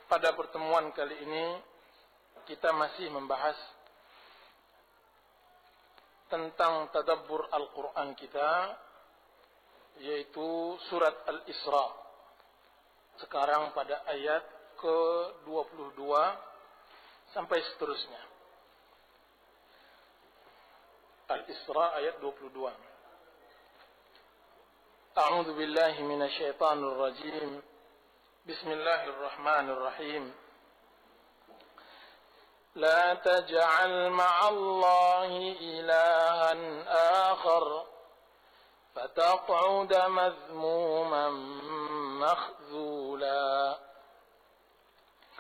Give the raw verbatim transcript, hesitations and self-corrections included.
Pada pertemuan kali ini kita masih membahas tentang tadabbur Al-Quran kita, yaitu surat Al-Isra. Sekarang pada ayat ke dua puluh dua sampai seterusnya. Al-Isra ayat dua puluh dua. A'udzu billahi minasy syaithanir rajim. Bismillahirrahmanirrahim. La taj'al ma'allahi ilahan akhar fataq'uda madhmuman makhzula.